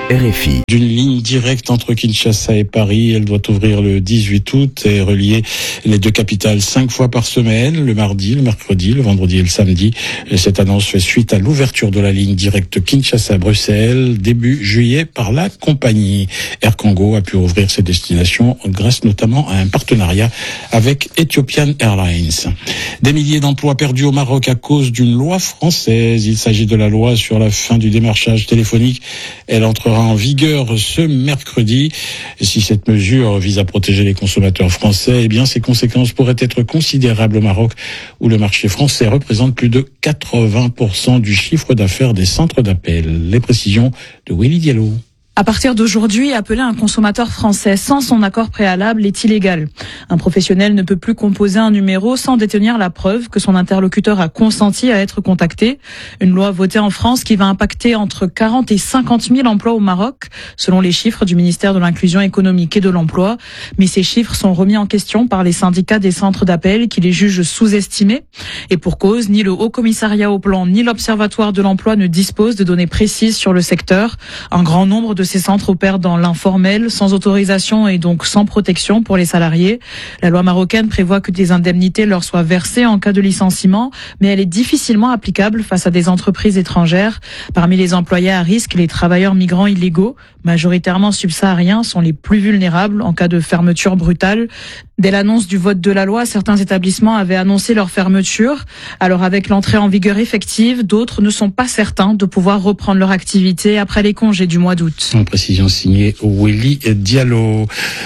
RFI. D'une ligne directe entre Kinshasa et Paris, elle doit ouvrir le 18 août et relier les deux capitales 5 fois par semaine, le mardi, le mercredi, le vendredi et le samedi. Et cette annonce fait suite à l'ouverture de la ligne directe Kinshasa-Bruxelles début juillet par la compagnie. Air Congo a pu ouvrir ses destinations grâce notamment à un partenariat avec Ethiopian Airlines. Des milliers d'emplois perdus au Maroc à cause d'une loi française. Il s'agit de la loi sur la fin du démarchage téléphonique. Elle entrera en vigueur ce mercredi. Et si cette mesure vise à protéger les consommateurs français, eh bien, ses conséquences pourraient être considérables au Maroc, où le marché français représente plus de 80% du chiffre d'affaires des centres d'appel. Les précisions de Willy Diallo. À partir d'aujourd'hui, appeler un consommateur français sans son accord préalable est illégal. Un professionnel ne peut plus composer un numéro sans détenir la preuve que son interlocuteur a consenti à être contacté. Une loi votée en France qui va impacter entre 40 et 50 000 emplois au Maroc, selon les chiffres du ministère de l'Inclusion économique et de l'Emploi. Mais ces chiffres sont remis en question par les syndicats des centres d'appel qui les jugent sous-estimés. Et pour cause, ni le Haut Commissariat au Plan ni l'Observatoire de l'Emploi ne disposent de données précises sur le secteur. Un grand nombre de ces centres opèrent dans l'informel, sans autorisation et donc sans protection pour les salariés. La loi marocaine prévoit que des indemnités leur soient versées en cas de licenciement, mais elle est difficilement applicable face à des entreprises étrangères. Parmi les employés à risque, les travailleurs migrants illégaux, majoritairement subsahariens, sont les plus vulnérables en cas de fermeture brutale. Dès l'annonce du vote de la loi, certains établissements avaient annoncé leur fermeture. Alors avec l'entrée en vigueur effective, d'autres ne sont pas certains de pouvoir reprendre leur activité après les congés du mois d'août. En précision signée Willy Diallo.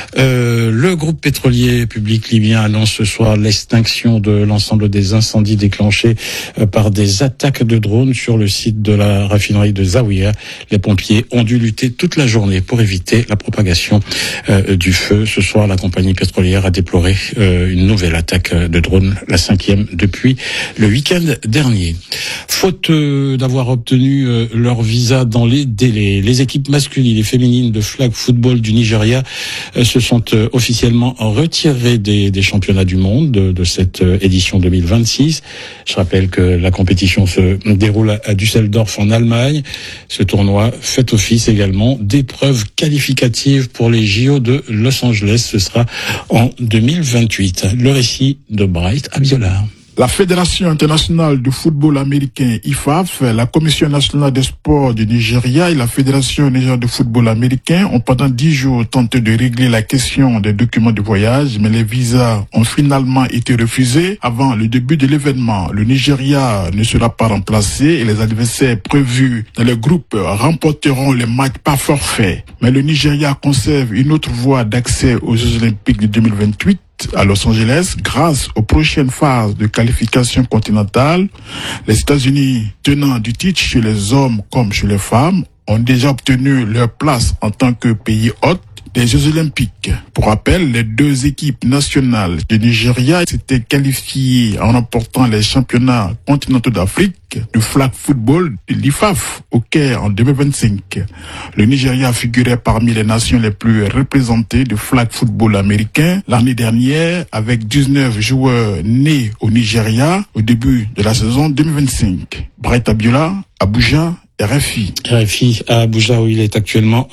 Le groupe pétrolier public libyen annonce ce soir l'extinction de l'ensemble des incendies déclenchés par des attaques de drones sur le site de la raffinerie de Zaouïa. Les pompiers ont dû lutter toute la journée pour éviter la propagation du feu. Ce soir, la compagnie pétrolière a déploré une nouvelle attaque de drone, la 5e depuis le week-end dernier. Faute d'avoir obtenu leur visa dans les délais, les équipes masculines et féminines de flag football du Nigeria se sont officiellement retirées des championnats du monde de cette édition 2026. Je rappelle que la compétition se déroule à Düsseldorf en Allemagne. Ce tournoi fait office également d'épreuve qualificative pour les JO de Los Angeles. Ce sera en 2028. Le récit de Bright Abiola. La Fédération internationale de football américain IFAF, la Commission nationale des sports du Nigeria et la Fédération nigérienne de football américain ont pendant 10 jours tenté de régler la question des documents de voyage, mais les visas ont finalement été refusés avant le début de l'événement. Le Nigeria ne sera pas remplacé et les adversaires prévus dans le groupe remporteront les matchs par forfait. Mais le Nigeria conserve une autre voie d'accès aux Jeux Olympiques de 2028 à Los Angeles grâce aux prochaines phases de qualification continentale. Les États-Unis, tenants du titre chez les hommes comme chez les femmes, ont déjà obtenu leur place en tant que pays hôte des Jeux Olympiques. Pour rappel, les deux équipes nationales du Nigeria s'étaient qualifiées en remportant les championnats continentaux d'Afrique de flag football de l'IFAF au Caire en 2025. Le Nigeria figurait parmi les nations les plus représentées de flag football américain l'année dernière avec 19 joueurs nés au Nigeria au début de la saison 2025. Bright Abiola, Abuja, RFI à Abuja où il est actuellement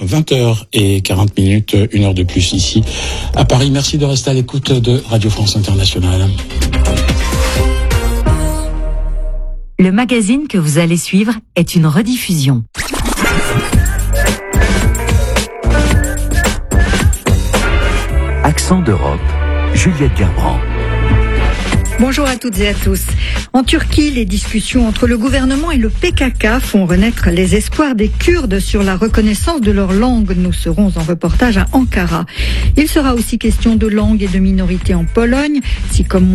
20h40, 1 heure de plus ici à Paris. Merci de rester à l'écoute de Radio France Internationale. Le magazine que vous allez suivre est une rediffusion. Accent d'Europe, Juliette Gerbrand. Bonjour à toutes et à tous. En Turquie, les discussions entre le gouvernement et le PKK font renaître les espoirs des Kurdes sur la reconnaissance de leur langue. Nous serons en reportage à Ankara. Il sera aussi question de langue et de minorité en Pologne. Si comme